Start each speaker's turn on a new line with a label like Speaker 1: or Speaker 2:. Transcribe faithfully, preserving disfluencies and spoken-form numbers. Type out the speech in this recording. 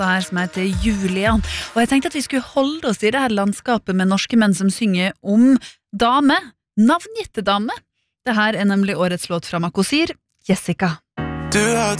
Speaker 1: låta her som heter Julia. Og jeg tenkte at vi skulle holde oss i det her landskapet med norske menn som synger om dame, navngitte dame. Det her er nemlig årets låt fra Makosir, Jessica.
Speaker 2: Du har